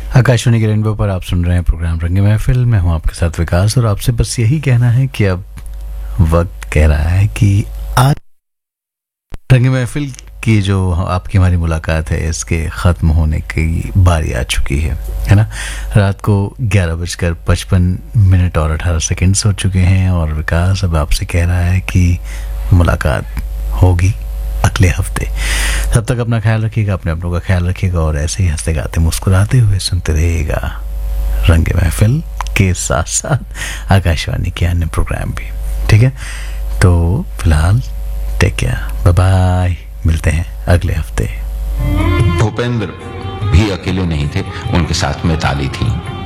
आकाशवाणी के रेनबो पर आप सुन रहे हैं प्रोग्राम रंग महफिल। मैं हूं आपके साथ विकास और आपसे बस यही कहना है कि अब वक्त कह रहा है कि आज रंग महफिल की जो आपकी हमारी मुलाकात है इसके ख़त्म होने की बारी आ चुकी है ना। रात को 11:55 और 18 सेकंड्स हो चुके हैं और विकास अब आपसे कह रहा है कि मुलाकात होगी अगले हफ्ते। तब तक अपना ख्याल रखिएगा, अपने अपनों का ख्याल रखिएगा और ऐसे ही हंसते गाते मुस्कुराते हुए सुनते रहिएगा रंग महफिल के साथ साथ आकाशवाणी के अन्य प्रोग्राम भी। ठीक है, तो फिलहाल टेक केयर, बाय बाय, मिलते हैं अगले हफ्ते। भूपेंद्र भी अकेले नहीं थे, उनके साथ मिताली थी।